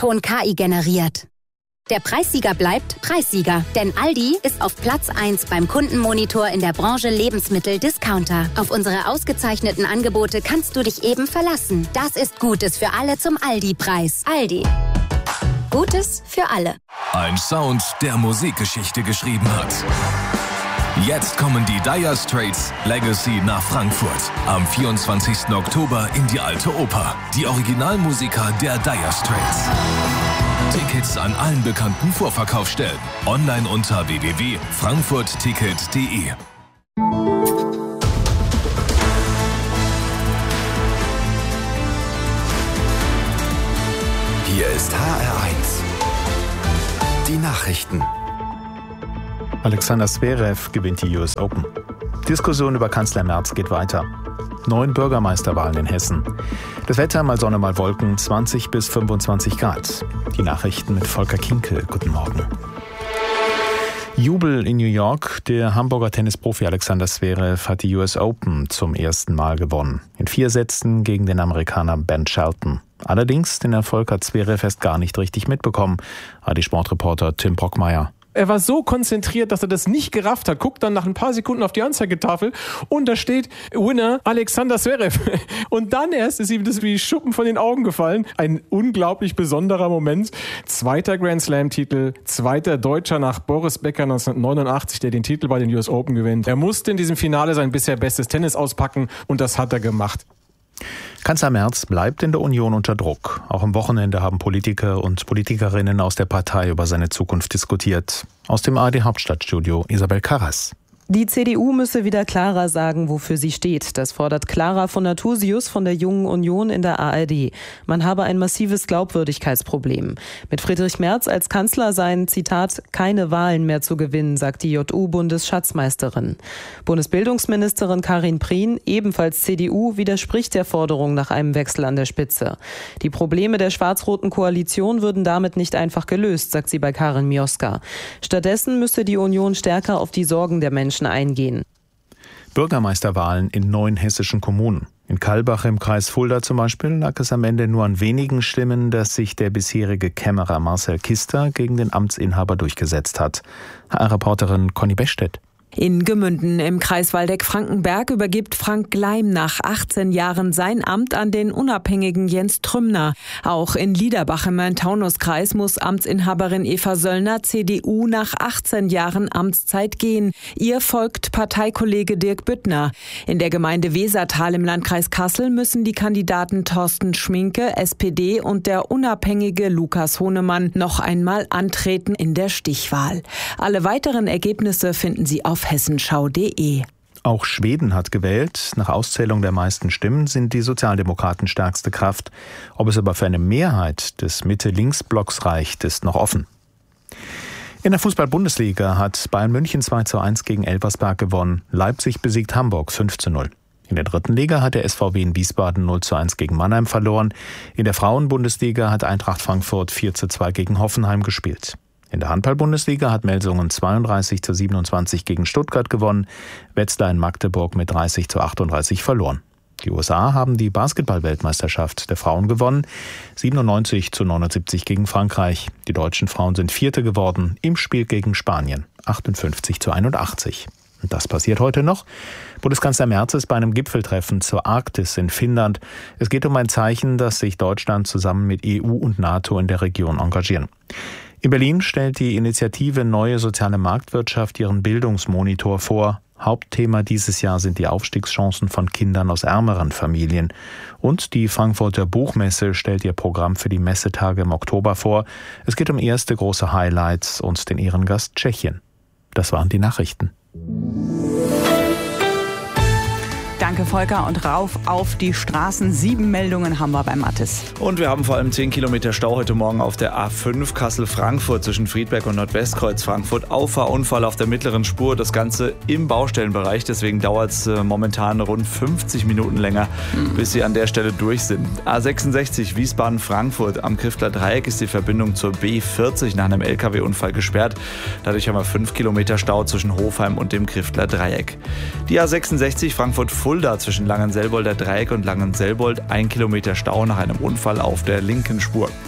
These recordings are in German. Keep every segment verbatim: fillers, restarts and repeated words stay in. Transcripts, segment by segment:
Ton K I generiert. Der Preissieger bleibt Preissieger, denn Aldi ist auf Platz eins beim Kundenmonitor in der Branche Lebensmittel-Discounter. Auf unsere ausgezeichneten Angebote kannst du dich eben verlassen. Das ist Gutes für alle zum Aldi-Preis. Aldi. Gutes für alle. Ein Sound, der Musikgeschichte geschrieben hat. Jetzt kommen die Dire Straits Legacy nach Frankfurt. Am vierundzwanzigsten Oktober in die Alte Oper. Die Originalmusiker der Dire Straits. Tickets an allen bekannten Vorverkaufsstellen. Online unter w w w punkt frankfurt ticket punkt d e. Hier ist H R eins. Die Nachrichten. Alexander Zverev gewinnt die U S Open. Diskussion über Kanzler Merz geht weiter. Neun Bürgermeisterwahlen in Hessen. Das Wetter mal Sonne, mal Wolken, zwanzig bis fünfundzwanzig Grad. Die Nachrichten mit Volker Kinkel. Guten Morgen. Jubel in New York. Der Hamburger Tennisprofi Alexander Zverev hat die U S Open zum ersten Mal gewonnen. In vier Sätzen gegen den Amerikaner Ben Shelton. Allerdings, den Erfolg hat Zverev erst gar nicht richtig mitbekommen, hat die Sportreporter Tim Brockmeier. Er war so konzentriert, dass er das nicht gerafft hat. Guckt dann nach ein paar Sekunden auf die Anzeigetafel und da steht Winner Alexander Zverev. Und dann erst ist ihm das wie Schuppen von den Augen gefallen. Ein unglaublich besonderer Moment. Zweiter Grand Slam-Titel, zweiter Deutscher nach Boris Becker neunzehnhundertneunundachtzig, der den Titel bei den U S Open gewinnt. Er musste in diesem Finale sein bisher bestes Tennis auspacken und das hat er gemacht. Kanzler Merz bleibt in der Union unter Druck. Auch am Wochenende haben Politiker und Politikerinnen aus der Partei über seine Zukunft diskutiert. Aus dem A R D-Hauptstadtstudio Isabel Karras. Die C D U müsse wieder klarer sagen, wofür sie steht. Das fordert Clara von Nathusius von der Jungen Union in der A R D. Man habe ein massives Glaubwürdigkeitsproblem. Mit Friedrich Merz als Kanzler seien, Zitat, keine Wahlen mehr zu gewinnen, sagt die J U-Bundesschatzmeisterin. Bundesbildungsministerin Karin Prien, ebenfalls C D U, widerspricht der Forderung nach einem Wechsel an der Spitze. Die Probleme der schwarz-roten Koalition würden damit nicht einfach gelöst, sagt sie bei Karin Mioska. Stattdessen müsse die Union stärker auf die Sorgen der Menschen eingehen. Bürgermeisterwahlen in neun hessischen Kommunen. In Kalbach im Kreis Fulda zum Beispiel lag es am Ende nur an wenigen Stimmen, dass sich der bisherige Kämmerer Marcel Kister gegen den Amtsinhaber durchgesetzt hat. H R-Reporterin Conny Bechstedt. In Gemünden im Kreis Waldeck-Frankenberg übergibt Frank Gleim nach achtzehn Jahren sein Amt an den unabhängigen Jens Trümner. Auch in Liederbach im Main-Taunus-Kreis muss Amtsinhaberin Eva Söllner, C D U, nach achtzehn Jahren Amtszeit gehen. Ihr folgt Parteikollege Dirk Büttner. In der Gemeinde Wesertal im Landkreis Kassel müssen die Kandidaten Thorsten Schminke, S P D, und der unabhängige Lukas Honemann noch einmal antreten in der Stichwahl. Alle weiteren Ergebnisse finden Sie auf hessenschau punkt de. Auch Schweden hat gewählt. Nach Auszählung der meisten Stimmen sind die Sozialdemokraten stärkste Kraft. Ob es aber für eine Mehrheit des Mitte-Links-Blocks reicht, ist noch offen. In der Fußball-Bundesliga hat Bayern München zwei zu eins gegen Elversberg gewonnen. Leipzig besiegt Hamburg fünf zu null. In der dritten Liga hat der S V W in Wiesbaden null zu eins gegen Mannheim verloren. In der Frauen-Bundesliga hat Eintracht Frankfurt vier zu zwei gegen Hoffenheim gespielt. In der Handball-Bundesliga hat Melsungen zweiunddreißig zu siebenundzwanzig gegen Stuttgart gewonnen, Wetzlar in Magdeburg mit dreißig zu achtunddreißig verloren. Die U S A haben die Basketball-Weltmeisterschaft der Frauen gewonnen, siebenundneunzig zu neunundsiebzig gegen Frankreich. Die deutschen Frauen sind Vierte geworden im Spiel gegen Spanien, achtundfünfzig zu einundachtzig. Und das passiert heute noch. Bundeskanzler Merz ist bei einem Gipfeltreffen zur Arktis in Finnland. Es geht um ein Zeichen, dass sich Deutschland zusammen mit E U und NATO in der Region engagieren. In Berlin stellt die Initiative Neue Soziale Marktwirtschaft ihren Bildungsmonitor vor. Hauptthema dieses Jahr sind die Aufstiegschancen von Kindern aus ärmeren Familien. Und die Frankfurter Buchmesse stellt ihr Programm für die Messetage im Oktober vor. Es geht um erste große Highlights und den Ehrengast Tschechien. Das waren die Nachrichten. Danke, Volker. Und rauf auf die Straßen. Sieben Meldungen haben wir bei Mathis. Und wir haben vor allem zehn Kilometer Stau heute Morgen auf der A fünf Kassel-Frankfurt zwischen Friedberg und Nordwestkreuz Frankfurt. Auffahrunfall auf der mittleren Spur. Das Ganze im Baustellenbereich. Deswegen dauert es momentan rund fünfzig Minuten länger, mhm. bis Sie an der Stelle durch sind. A sechsundsechzig Wiesbaden-Frankfurt. Am Kriftler Dreieck ist die Verbindung zur B vierzig nach einem L K W-Unfall gesperrt. Dadurch haben wir fünf Kilometer Stau zwischen Hofheim und dem Kriftler Dreieck. Die A sechsundsechzig Frankfurt-Fulda zwischen Langenselbolder Dreieck und Langenselbold, ein Kilometer Stau nach einem Unfall auf der linken Spur.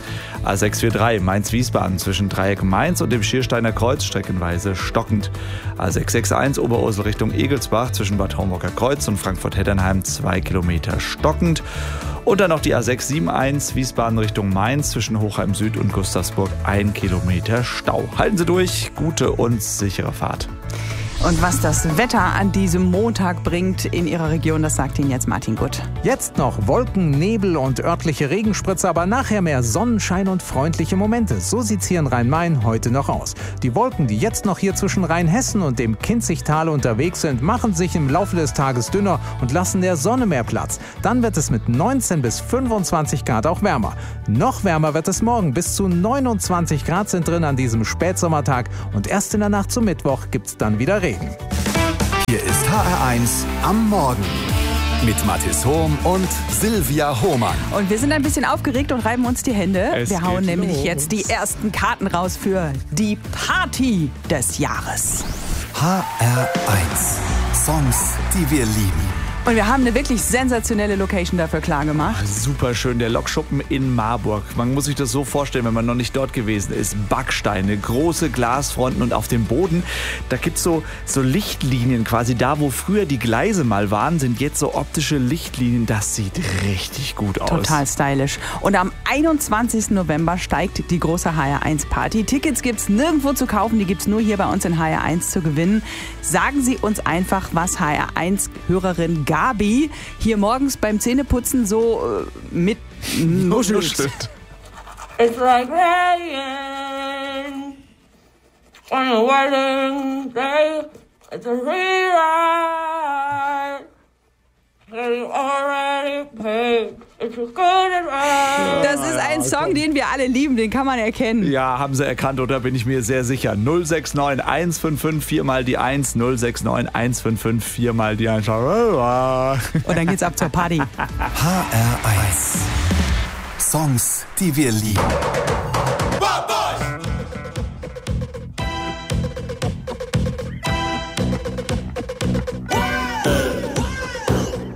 A sechs vier drei Mainz-Wiesbaden zwischen Dreieck Mainz und dem Schiersteiner Kreuz streckenweise stockend. A sechs sechs eins Oberursel Richtung Egelsbach zwischen Bad Homburger Kreuz und Frankfurt-Heddernheim zwei Kilometer stockend. Und dann noch die A sechs sieben eins Wiesbaden Richtung Mainz zwischen Hochheim Süd und Gustavsburg ein Kilometer Stau. Halten Sie durch, gute und sichere Fahrt. Und was das Wetter an diesem Montag bringt in Ihrer Region, das sagt Ihnen jetzt Martin Gutt. Jetzt noch Wolken, Nebel und örtliche Regenspritze, aber nachher mehr Sonnenschein und freundliche Momente. So sieht's hier in Rhein-Main heute noch aus. Die Wolken, die jetzt noch hier zwischen Rheinhessen und dem Kinzigtal unterwegs sind, machen sich im Laufe des Tages dünner und lassen der Sonne mehr Platz. Dann wird es mit neunzehn bis fünfundzwanzig Grad auch wärmer. Noch wärmer wird es morgen. Bis zu neunundzwanzig Grad sind drin an diesem Spätsommertag. Und erst in der Nacht zum Mittwoch gibt's dann wieder Regen. Hier ist H R eins am Morgen mit Mathis Hohm und Silvia Hohmann. Und wir sind ein bisschen aufgeregt und reiben uns die Hände. Es wir hauen geht nämlich los. jetzt die ersten Karten raus für die Party des Jahres. H R eins. Songs, die wir lieben. Und wir haben eine wirklich sensationelle Location dafür klar gemacht. Super schön, der Lokschuppen in Marburg. Man muss sich das so vorstellen, wenn man noch nicht dort gewesen ist. Backsteine, große Glasfronten und auf dem Boden, da gibt es so, so Lichtlinien quasi. Da, wo früher die Gleise mal waren, sind jetzt so optische Lichtlinien. Das sieht richtig gut aus. Total stylisch. Und am einundzwanzigsten November steigt die große H R eins Party. Tickets gibt es nirgendwo zu kaufen, die gibt es nur hier bei uns in H R eins zu gewinnen. Sagen Sie uns einfach, was H R eins-Hörerin Gabi hier morgens beim Zähneputzen so äh, mit nuschelt. It's like rain on a wedding day. It's a relight. You already paid. It's a good advice. Das ist ein Song, den wir alle lieben, den kann man erkennen. Ja, haben Sie erkannt, oder bin ich mir sehr sicher. null sechs neun eins fünf fünf vier mal die eins, null sechs neun eins fünf fünf vier mal die eins. Und dann geht's ab zur Party. H R eins. Songs, die wir lieben.